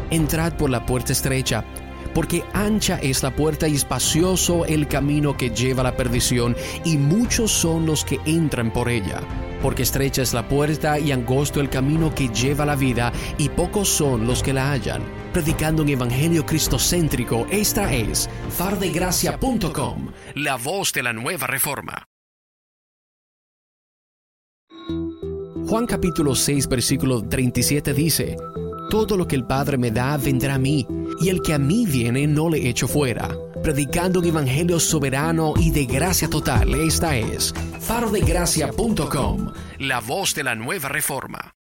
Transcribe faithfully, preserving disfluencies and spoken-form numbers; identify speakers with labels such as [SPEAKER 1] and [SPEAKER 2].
[SPEAKER 1] entrad por la puerta estrecha, porque ancha es la puerta y espacioso el camino que lleva a la perdición, y muchos son los que entran por ella. Porque estrecha es la puerta y angosto el camino que lleva a la vida, y pocos son los que la hallan. Predicando un evangelio cristocéntrico, esta es faro de gracia punto com, la voz de la nueva reforma. Juan capítulo seis, versículo treinta y siete dice: todo lo que el Padre me da vendrá a mí, y el que a mí viene no le echo fuera. Predicando un evangelio soberano y de gracia total, esta es faro de gracia punto com, la voz de la nueva reforma.